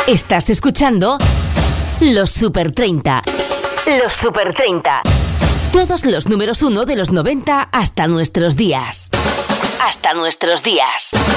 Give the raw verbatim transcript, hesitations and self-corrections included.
Estás escuchando Los Super treinta. Los Super treinta. Todos los números uno de los noventa hasta nuestros días. Hasta nuestros días.